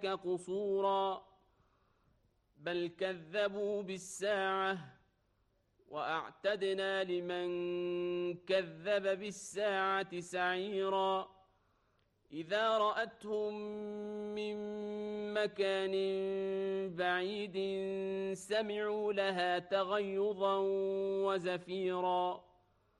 قصورا بل كذبوا بالساعة وأعتدنا لمن كذب بالساعة سعيرا إذا رأتهم من مكان بعيد سمعوا لها تغيظا وزفيرا